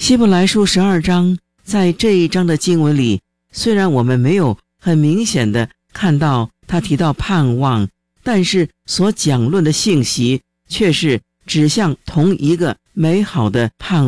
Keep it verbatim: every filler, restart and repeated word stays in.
希伯来书十二章，在这一章的经文里，虽然我们没有很明显的看到他提到盼望，但是所讲论的信息却是指向同一个美好的盼